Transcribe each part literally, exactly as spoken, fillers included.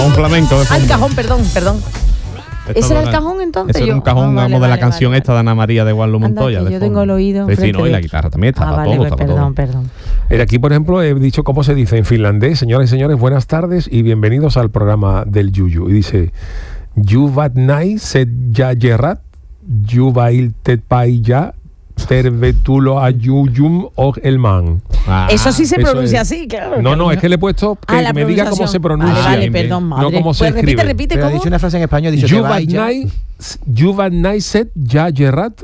Un flamenco. Al cajón, perdón, perdón. ¿Ese era el cajón entonces? Ese era un Yo- cajón, ah, vale, digamos, de vale, la canción vale, esta de Ana María de Guarlo Anda, Montoya. que de yo fondo. tengo el oído Sí, sí, enfrente no, y de- la guitarra también está Ah, para vale, todo, pues, está para perdón, todo. perdón. Eh, Aquí, por ejemplo, he dicho cómo se dice en finlandés. Señoras y señores, buenas tardes y bienvenidos al programa del Yuyu. Y dice, Juvat nai set ya yerrat, Juvail tet pailla, tervetulo a yuyum og el man. Ah, Eso sí se eso pronuncia es. así, claro. No, no, es que le he puesto que, Ah, la que me diga cómo pronunciación. se pronuncia. Vale, vale, Bien, bien. perdón, No madre. cómo se Pues repite, escribe. repite, Pero ha ¿cómo? dicho una frase en español, ha dicho que va Juvat y ya. nai, Juvat nai set ya yerrat,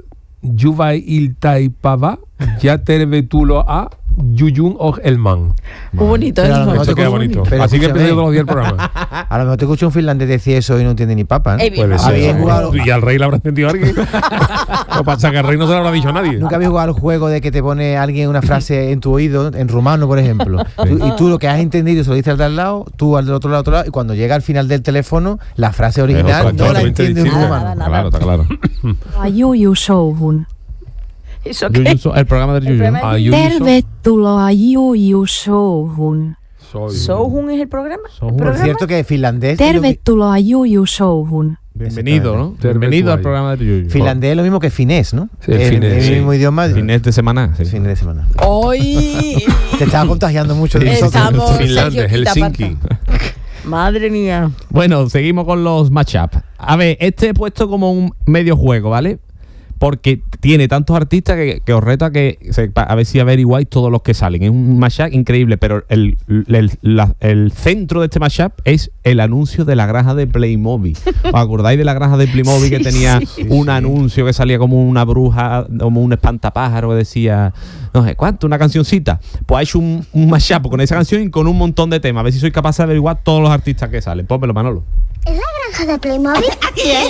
Juvail tai pava, ya tervetulo a yuyum og el man. Muy bonito Pero a lo eso. mejor Eso te queda escucho- bonito. pero Así que escúchame. empecé yo todos los días el programa. A lo mejor te escucha un finlandés decir eso y no entiende ni papa. ¿eh? Eh, bien, Puede ah, ser. bien Habéis jugado- Y al rey le habrá entendido alguien. Lo pasa que al rey no se lo habrá dicho a nadie. Nunca habéis jugado al juego de que te pone alguien una frase en tu oído, en rumano, por ejemplo. Tú- y tú lo que has entendido se lo dices al de al lado, tú al del otro lado, otro lado, y cuando llega al final del teléfono, la frase original no la totalmente entiende un distinto. Nada, rumano. nada. Claro, está claro. Juju-showhun. ¿Eso Yuyu qué? so- el programa del El Yuyu. programa Ah, del Yuyu so- Tervetuloa Juju-showhun. soy- ¿Sohun es el programa? ¿El Sohun. Por programa? cierto que finlandés es lo mi- Tervetuloa Juju-showhun. Bienvenido, ¿no? Exactamente. Bienvenido al Tervetuloa. programa del Yuyu. finlandés es lo mismo que finés, ¿no? Sí, el En- finés, en sí. el mismo idioma. Fines de semana. Sí. Fines de semana. Hoy Te estaba contagiando mucho de nosotros. estamos Finlandia, Sergio, quita Helsinki. pata. Madre mía. Bueno, seguimos con los matchups. A ver, este he puesto como un medio juego, ¿vale? Porque tiene tantos artistas que, que os reto a que se- a ver si averiguáis todos los que salen. Es un mashup increíble, pero el, el, la- el centro de este mashup es el anuncio de la granja de Playmobil. ¿Os acordáis de la granja de Playmobil que tenía un sí. anuncio que salía como una bruja, como un espantapájaro que decía, no sé cuánto, una cancioncita? Pues ha hecho un, un mashup con esa canción y con un montón de temas. A ver si soy capaz de averiguar todos los artistas que salen. Pónmelo, Manolo. ¿Es la granja de Playmobil?